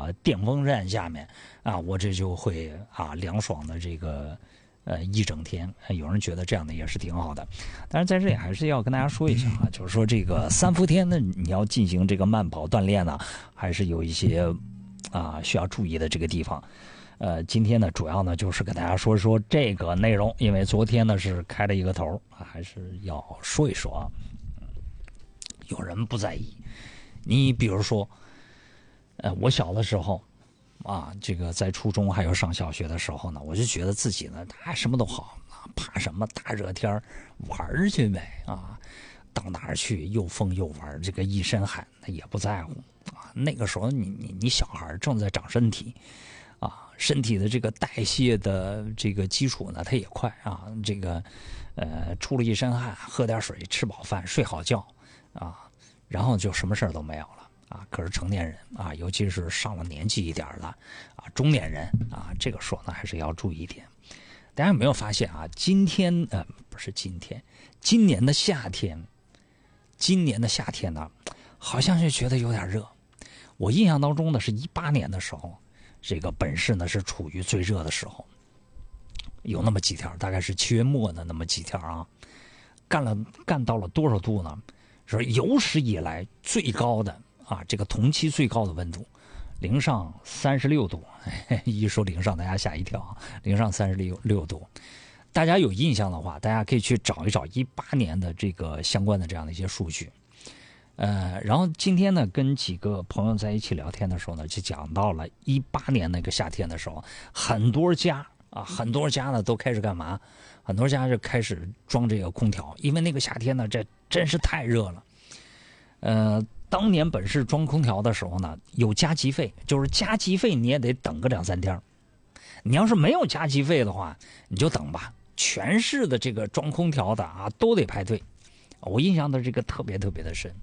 电风扇下面啊，我这就会凉爽的这个一整天。有人觉得这样的也是挺好的，但是在这里还是要跟大家说一下就是说这个3伏天呢，你要进行这个慢跑锻炼呢，还是有一些需要注意的这个地方。今天呢，主要呢就是跟大家说说这个内容，因为昨天呢是开了一个头还是要说一说有人不在意，你比如说，我小的时候这个在初中还有上小学的时候呢，我就觉得自己呢，什么都好怕什么大热天玩去呗到哪儿去又疯又玩，这个一身汗，他也不在乎那个时候你小孩正在长身体身体的这个代谢的这个基础呢，它也快这个出了一身汗，喝点水，吃饱饭，睡好觉然后就什么事儿都没有了可是成年人尤其是上了年纪一点的中年人这个时候呢还是要注意一点。大家有没有发现今年的夏天呢，好像是觉得有点热。我印象当中呢是18年的时候，这个本市呢是处于最热的时候，有那么几天，大概是7月末的那么几天干到了多少度呢？是有史以来最高的这个同期最高的温度，零上36度。一说零上，大家吓一跳零上36度。大家有印象的话，大家可以去找一找18年的这个相关的这样的一些数据。然后今天呢，跟几个朋友在一起聊天的时候呢，就讲到了18年那个夏天的时候，很多家呢都开始干嘛？很多家就开始装这个空调，因为那个夏天呢，这真是太热了。当年本市装空调的时候呢，有加急费，就是加急费你也得等个2-3天。你要是没有加急费的话，你就等吧。全市的这个装空调的都得排队。我印象的这个特别特别的深。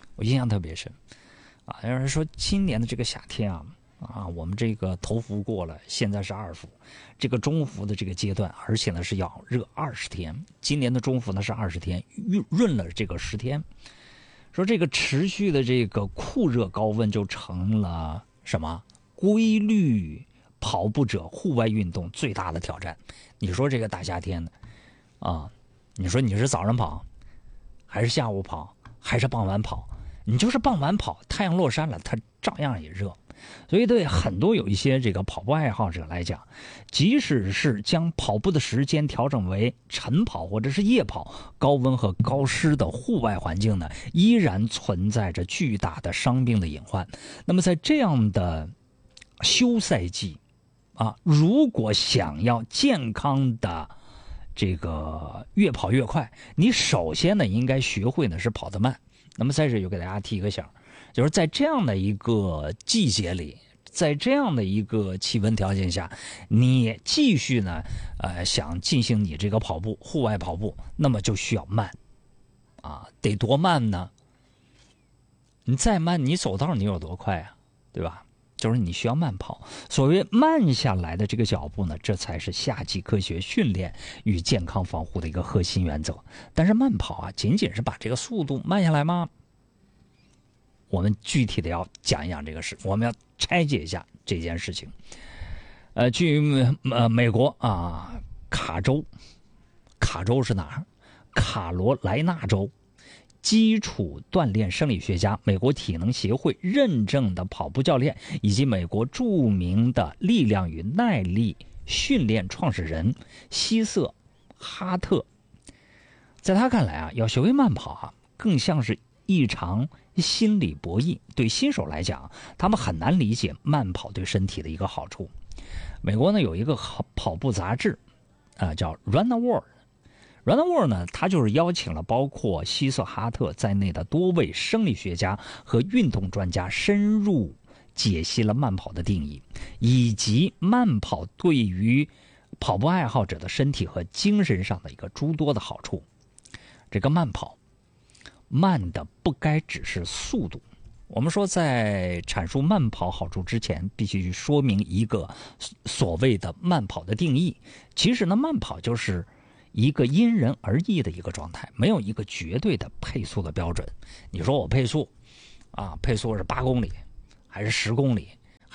有人说今年的这个夏天我们这个头伏过了，现在是2伏，这个中伏的这个阶段，而且呢是要热20天。今年的中伏呢是20天，闰了这个10天。说这个持续的这个酷热高温就成了什么？规律跑步者户外运动最大的挑战。你说这个大夏天的你说你是早上跑，还是下午跑，还是傍晚跑？你就是傍晚跑，太阳落山了，它照样也热。所以对很多有一些这个跑步爱好者来讲，即使是将跑步的时间调整为晨跑或者是夜跑，高温和高湿的户外环境呢，依然存在着巨大的伤病的隐患。那么在这样的休赛季如果想要健康的这个越跑越快，你首先呢应该学会呢是跑得慢。那么在这就给大家提个醒，就是在这样的一个季节里，在这样的一个气温条件下，你继续呢想进行你这个跑步，户外跑步，那么就需要慢得多慢呢？你再慢，你走道你有多快对吧？就是你需要慢跑。所谓慢下来的这个脚步呢，这才是夏季科学训练与健康防护的一个核心原则。但是慢跑仅仅是把这个速度慢下来吗？我们具体的要讲一讲这个事，我们要拆解一下这件事情。据美国卡州是哪儿？卡罗来纳州基础锻炼生理学家、美国体能协会认证的跑步教练，以及美国著名的力量与耐力训练创始人希瑟哈特，在他看来要学会慢跑更像是一场心理博弈。对新手来讲，他们很难理解慢跑对身体的一个好处。美国呢有一个跑步杂志叫 Run the World。Run the World 呢，他就是邀请了包括希瑟哈特在内的多位生理学家和运动专家，深入解析了慢跑的定义，以及慢跑对于跑步爱好者的身体和精神上的一个诸多的好处。这个慢跑，慢的不该只是速度。我们说在阐述慢跑好处之前，必须去说明一个所谓的慢跑的定义。其实呢，慢跑就是一个因人而异的一个状态，没有一个绝对的配速的标准。你说我配速是8公里，还是10公里，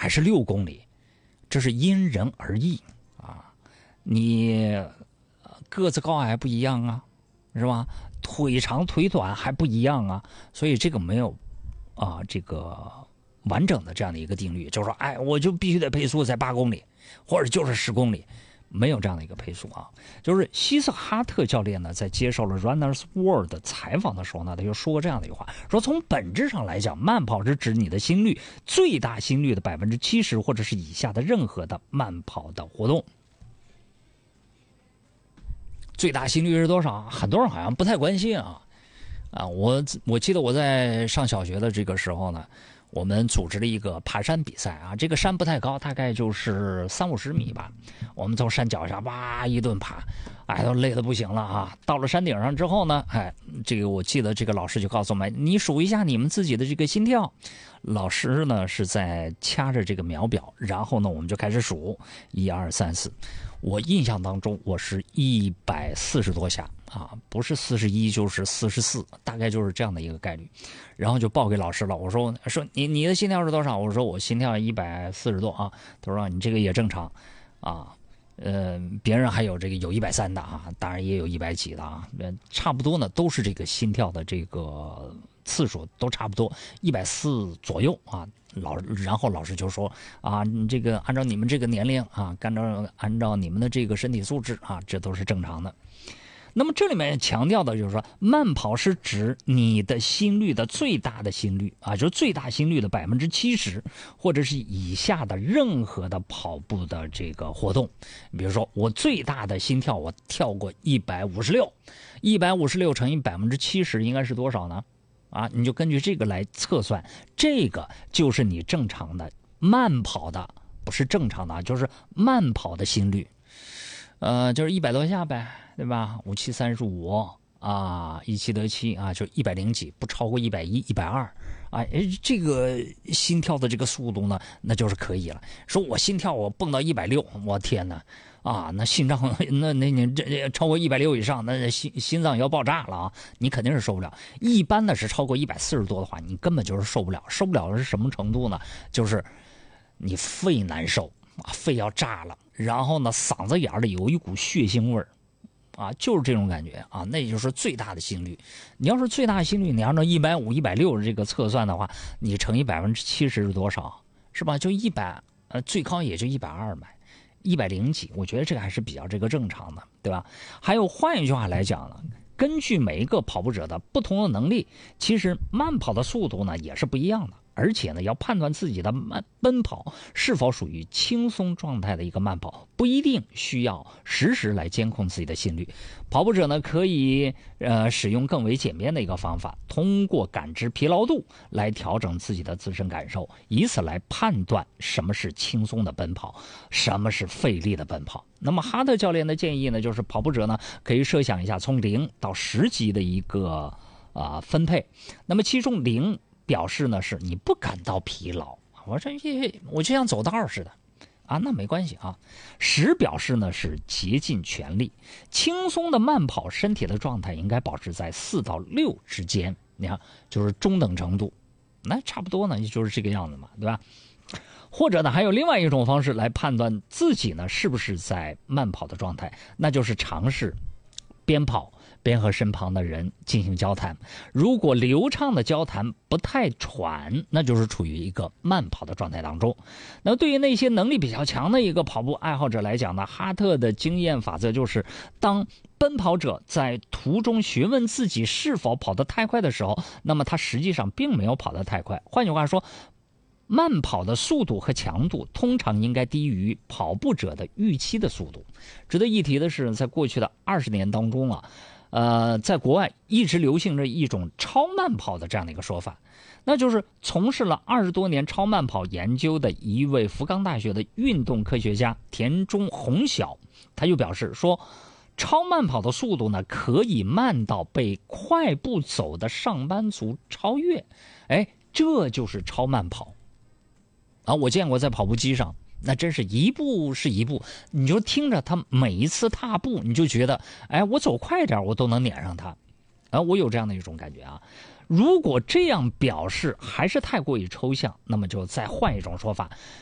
还是6公里，这是因人而异啊。你个子高矮不一样啊，是吧？腿长腿短还不一样啊，所以这个没有这个完整的这样的一个定律，就是说，哎，我就必须得配速在8公里，或者就是10公里。没有这样的一个配速啊，就是希斯哈特教练呢，在接受了 Runner's World 的采访的时候呢，他就说过这样的一句话，说从本质上来讲，慢跑是指你的心率最大心率的70%或者是以下的任何的慢跑的活动。最大心率是多少？很多人好像不太关心啊。我记得我在上小学的这个时候呢，我们组织了一个爬山比赛啊，这个山不太高，大概就是30-50米吧。我们从山脚下哇一顿爬，哎，都累得不行了啊。到了山顶上之后呢，哎，这个我记得这个老师就告诉我们，你数一下你们自己的这个心跳。老师呢是在掐着这个秒表，然后呢我们就开始数1、2、3、4。我印象当中我是140多下啊，不是41就是44，大概就是这样的一个概率。然后就报给老师了，我说你的心跳是多少？我说我心跳140多啊。他说你这个也正常啊。别人还有这个有130的啊，当然也有100几的啊，差不多呢，都是这个心跳的这个次数都差不多140左右啊。然后老师就说啊，你这个按照你们这个年龄啊，按照你们的这个身体素质啊，这都是正常的。那么这里面强调的就是说，慢跑是指你的心率的最大的心率啊，就是最大心率的70%或者是以下的任何的跑步的这个活动。比如说我最大的心跳我跳过156乘以70%应该是多少呢？啊，你就根据这个来测算，这个就是你正常的慢跑的，不是正常的，就是慢跑的心率。就是100多下呗，对吧？5、7、35啊，1、7得7啊，就100几，不超过110、120啊。这个心跳的这个速度呢，那就是可以了。说我心跳我蹦到160，我天哪啊！那心脏那你这超过160以上，那心脏要爆炸了啊！你肯定是受不了。一般的是超过140多的话，你根本就是受不了。受不了的是什么程度呢？就是你肺难受啊，肺要炸了。然后呢，嗓子眼里有一股血腥味儿，啊，就是这种感觉啊，那也就是最大的心率。你要是最大的心率，你按照150、160这个测算的话，你乘以70%是多少？是吧？就100，最高也就120吧，100几，我觉得这个还是比较这个正常的，对吧？还有换一句话来讲呢，根据每一个跑步者的不同的能力，其实慢跑的速度呢也是不一样的。而且呢，要判断自己的奔跑是否属于轻松状态的一个慢跑，不一定需要实时来监控自己的心率。跑步者呢，可以使用更为简便的一个方法，通过感知疲劳度来调整自己的自身感受，以此来判断什么是轻松的奔跑，什么是费力的奔跑。那么哈特教练的建议呢，就是跑步者呢可以设想一下从0到10级的一个分配，那么其中0表示呢是你不感到疲劳，我就像走道似的啊，那没关系啊。10表示呢是竭尽全力，轻松的慢跑，身体的状态应该保持在4到6之间，你看就是中等程度，那差不多呢就是这个样子嘛，对吧？或者呢还有另外一种方式来判断自己呢是不是在慢跑的状态，那就是尝试边跑边和身旁的人进行交谈，如果流畅的交谈不太喘，那就是处于一个慢跑的状态当中。那对于那些能力比较强的一个跑步爱好者来讲呢，哈特的经验法则就是，当奔跑者在途中询问自己是否跑得太快的时候，那么他实际上并没有跑得太快。换句话说，慢跑的速度和强度通常应该低于跑步者的预期的速度。值得一提的是，在过去的20年当中啊，在国外一直流行着一种超慢跑的这样的一个说法，那就是从事了20多年超慢跑研究的一位福冈大学的运动科学家田中宏晓，他就表示说，超慢跑的速度呢，可以慢到被快步走的上班族超越。哎，这就是超慢跑啊！我见过在跑步机上，那真是一步是一步，你就听着他每一次踏步，你就觉得，哎，我走快点我都能撵上他，啊，我有这样的一种感觉啊。如果这样表示还是太过于抽象，那么就再换一种说法，